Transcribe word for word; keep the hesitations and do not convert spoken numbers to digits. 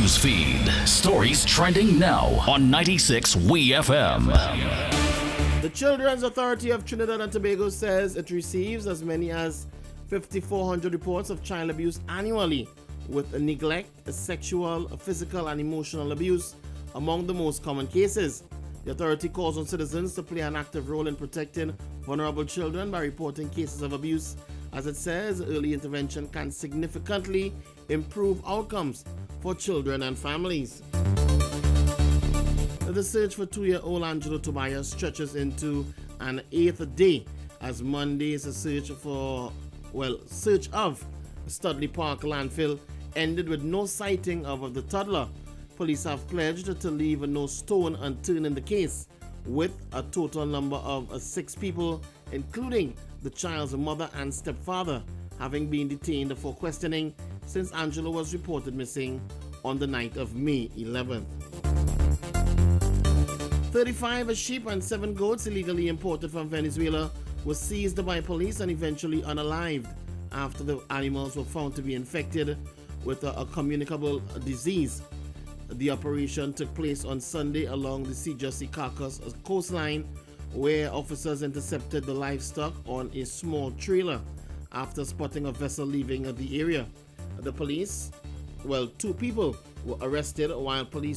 news feed. Stories trending now on ninety-six W E F M. The Children's Authority of Trinidad and Tobago says it receives as many as five thousand four hundred reports of child abuse annually, with neglect, sexual, physical, and emotional abuse among the most common cases. The authority calls on citizens to play an active role in protecting vulnerable children by reporting cases of abuse. As it says, early intervention can significantly improve outcomes for children and families. The search for two-year-old Angelo Tobias stretches into an eighth day as Monday's search for, well, search of Studley Park landfill ended with no sighting of the toddler. Police have pledged to leave no stone unturned in the case, with a total number of six people, including the child's mother and stepfather, having been detained for questioning since Angelo was reported missing on the night of May eleventh. thirty-five sheep and seven goats illegally imported from Venezuela were seized by police and eventually unalived after the animals were found to be infected with a, a communicable disease. The operation took place on Sunday along the Sijas-y-Caucas coastline, where officers intercepted the livestock on a small trailer after spotting a vessel leaving the area. The police, well, two people were arrested while police